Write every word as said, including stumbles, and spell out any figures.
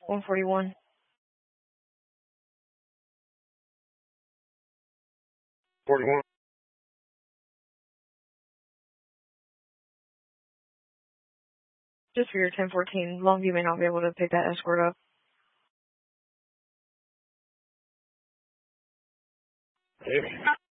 one forty-one. forty-one. Just for your ten fourteen, Longview may not be able to pick that escort up. Yeah.